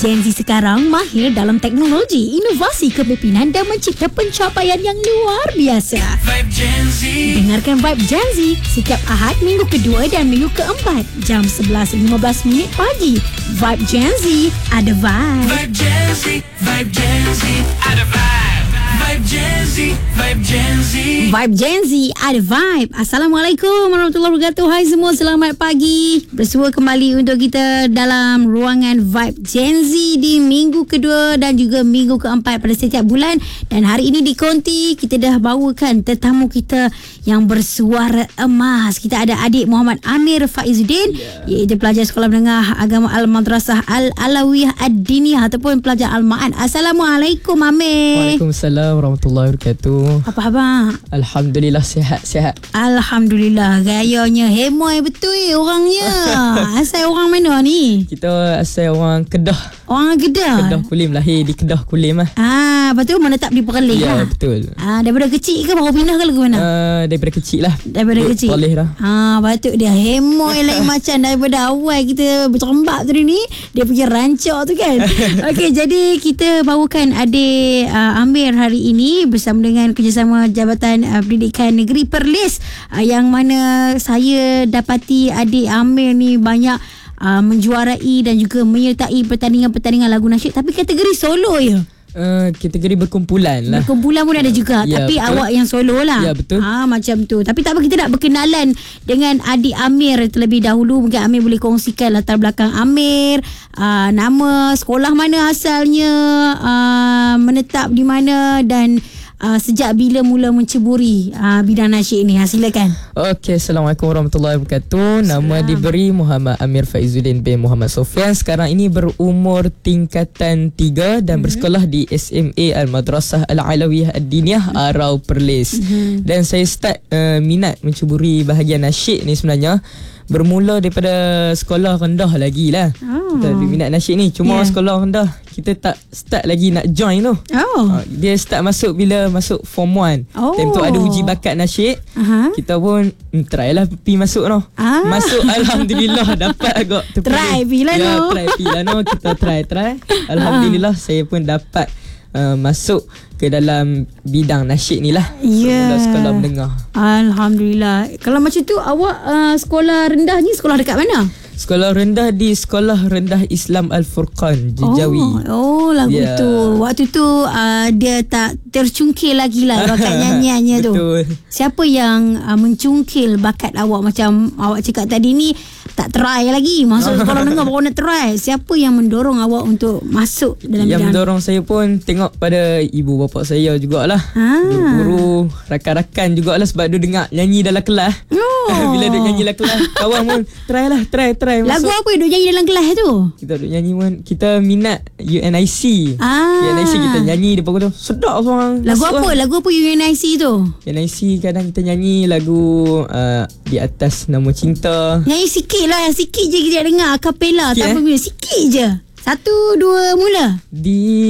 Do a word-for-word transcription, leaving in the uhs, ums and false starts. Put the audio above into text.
Gen Z sekarang mahir dalam teknologi, inovasi kepimpinan dan mencipta pencapaian yang luar biasa. Vibe Gen Z. Dengarkan Vibe Gen Z setiap Ahad minggu kedua dan minggu keempat jam sebelas lima belas minit pagi. Vibe Gen Z, ada vibe. Vibe Gen Z, Vibe Gen Z, ada vibe. Vibe Gen Z, Vibe Gen Z. Vibe Gen Z, ada vibe. Assalamualaikum warahmatullahi wabarakatuh. Hai semua, selamat pagi. Bersua kembali untuk kita dalam ruangan Vibe Gen Z di minggu kedua dan juga minggu keempat pada setiap bulan. Dan hari ini di Konti, kita dah bawakan tetamu kita yang bersuara emas. Kita ada adik Muhammad Amir Faizuddin, yeah. iaitu pelajar Sekolah Menengah Agama Al-Madrasah Al-Alawiyah Ad-Diniyah ataupun pelajar Al-Ma'an. Assalamualaikum Amir. Waalaikumsalam warahmatullahi wabarakatuh. Apa khabar? Alhamdulillah, sihat-sihat. Alhamdulillah. Gayanya hemoy betul orangnya. Asal orang mana ni? Kita asal orang Kedah. Orang Kedah? Kedah Kulim, lahir di Kedah Kulim lah. Ah, lepas tu menetap di Perlis ya, lah? Ya, betul. Ah, daripada kecil ke baru pindah ke lagu mana? Uh, daripada kecil lah. Daripada Duk, kecil? Perlis lah. Ah, patut dia hemoy lain macam daripada awal kita berterembak tadi ni. Dia pergi rancak tu kan? Okey, jadi kita bawakan adik uh, Amir hari ini bersama dengan kerjasama Jabatan uh, Pendidikan Negeri Perlis, uh, yang mana saya dapati adik Amir ni banyak uh, menjuarai dan juga menyertai pertandingan-pertandingan lagu nasyid, tapi kategori solo je. Uh, kategori berkumpulan lah. Berkumpulan pun ada juga, ya, tapi betul. awak yang solo lah. Ya, betul. Ah, macam tu. Tapi tak apa, kita nak berkenalan dengan adik Amir terlebih dahulu. Mungkin Amir boleh kongsikan latar belakang Amir, uh, nama, sekolah mana asalnya, uh, menetap di mana dan Uh, sejak bila mula menceburi uh, bidang nasyid ni. Ha, silakan. Okey, Assalamualaikum warahmatullahi wabarakatuh. Nama diberi Muhammad Amir Faizuddin bin Muhammad Sofian. Sekarang ini berumur tingkatan tiga dan mm-hmm. bersekolah di S M A Al-Madrasah Al-Alawiyah Ad-Diniyah mm-hmm. Arau Perlis. Mm-hmm. Dan saya start uh, minat menceburi bahagian nasyid ni sebenarnya bermula daripada sekolah rendah lagi lah. Oh. Kita minat nasyid ni. Cuma yeah. sekolah rendah kita tak start lagi nak join tu. Oh. Uh, dia start masuk bila masuk form one. Oh. Time tu ada uji bakat nasyid. Uh-huh. Kita pun mm, try lah pergi masuk tu. Ah. Masuk Alhamdulillah dapat agak terpilih. Try pergi lah ya, no. Try pergi lah no. Kita try try. Alhamdulillah uh. saya pun dapat Uh, masuk ke dalam bidang nasyid ni lah. Ya. Yeah. Sekolah menengah. Alhamdulillah. Kalau macam tu awak uh, sekolah rendah ni sekolah dekat mana? Sekolah rendah di Sekolah Rendah Islam Al-Furqan, Jejawi. Oh, oh lagu yeah. tu. Waktu tu uh, dia tak tercungkil lagi lah bakat nyanyiannya tu. Betul. Siapa yang uh, mencungkil bakat awak macam awak cakap tadi ni, tak try lagi masuk sekolah menengah baru nak try. Siapa yang mendorong awak untuk masuk dalam yang bidang? Yang mendorong saya pun tengok pada ibu bapa saya jugalah. Ha. Guru, rakan-rakan jugalah sebab dia dengar nyanyi dalam kelas. Oh. Bila dia nyanyi dalam kelas, kawan pun try lah, try, try. Lagu masuk. apa yang duk nyanyi dalam kelas tu? Kita duk nyanyi pun, kita minat U N I C. Ah. U N I C kita nyanyi depan tu. Sedap seorang. Lagu apa? Lah. Lagu apa U N I C tu? U N I C kadang kita nyanyi lagu uh, Di Atas Nama Cinta. Nyanyi sikit lah, yang sikit je kita dengar acapella, sikit, tanpa eh? music. Sikit je. Satu, dua, mula. Di